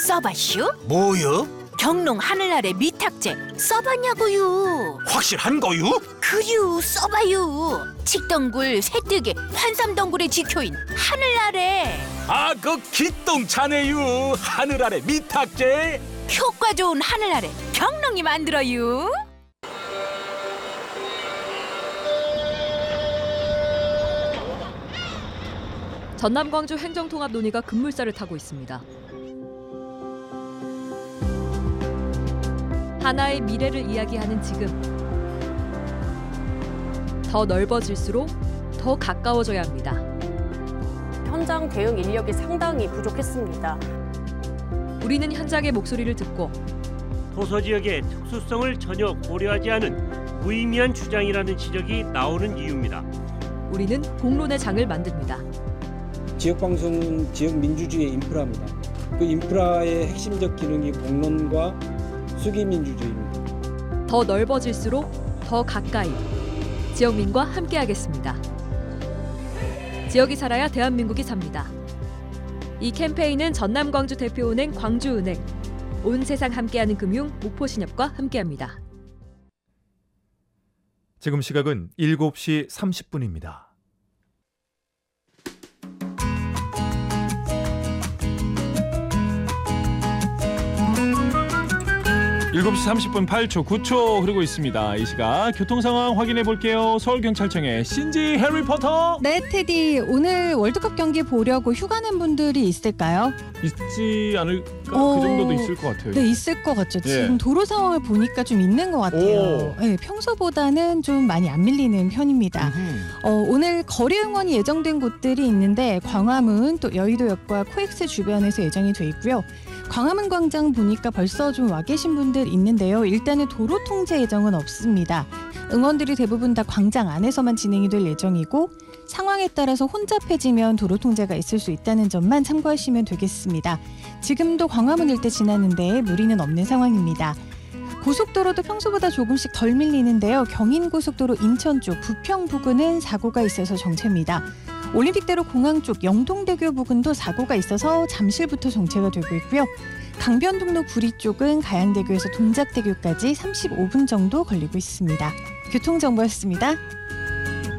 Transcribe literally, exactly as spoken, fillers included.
써봤슈? 뭐요? 경농 하늘 아래 미탁제 써봤냐고요? 확실한 거요? 그유 써봐요. 칡덩굴, 새뜨개, 환삼덩굴의 지표인 하늘 아래. 아, 그 기똥차네요. 하늘 아래 미탁제. 효과 좋은 하늘 아래 경농이 만들어요. 전남 광주 행정통합 논의가 급물살을 타고 있습니다. 하나의 미래를 이야기하는 지금, 더 넓어질수록 더 가까워져야 합니다. 현장 대응 인력이 상당히 부족했습니다. 우리는 현장의 목소리를 듣고 도서 지역의 특수성을 전혀 고려하지 않은 무의미한 주장이라는 지적이 나오는 이유입니다. 우리는 공론의 장을 만듭니다. 지역방송은 지역 민주주의의 인프라입니다. 그 인프라의 핵심적 기능이 공론과 수기민주주의입니다. 더 넓어질수록 더 가까이, 지역민과 함께하겠습니다. 지역이 살아야 대한민국이 삽니다. 이 캠페인은 전남 광주 대표은행 광주은행, 온 세상 함께하는 금융 목포신협과 함께합니다. 지금 시각은 일곱 시 삼십 분입니다. 일곱 시 삼십 분 팔 초, 구 초 흐르고 있습니다. 이 시각 교통 상황 확인해 볼게요. 서울경찰청의 신지 해리포터. 네, 테디. 오늘 월드컵 경기 보려고 휴가 낸 분들이 있을까요? 있지 않을까? 어, 그 정도도 있을 것 같아요. 네, 있을 것 같죠. 예. 지금 도로 상황을 보니까 좀 있는 것 같아요. 네, 평소보다는 좀 많이 안 밀리는 편입니다. 어, 오늘 거리 응원이 예정된 곳들이 있는데 광화문, 또 여의도역과 코엑스 주변에서 예정이 돼 있고요. 광화문 광장 보니까 벌써 좀 와 계신 분들 있는데요. 일단은 도로 통제 예정은 없습니다. 응원들이 대부분 다 광장 안에서만 진행이 될 예정이고, 상황에 따라서 혼잡해지면 도로 통제가 있을 수 있다는 점만 참고하시면 되겠습니다. 지금도 광화문 일대 지나는데 무리는 없는 상황입니다. 고속도로도 평소보다 조금씩 덜 밀리는데요. 경인고속도로 인천 쪽 부평 부근은 사고가 있어서 정체입니다. 올림픽대로 공항 쪽 영동대교 부근도 사고가 있어서 잠실부터 정체가 되고 있고요. 강변북로 구리 쪽은 가양대교에서 동작대교까지 삼십오 분 정도 걸리고 있습니다. 교통정보였습니다.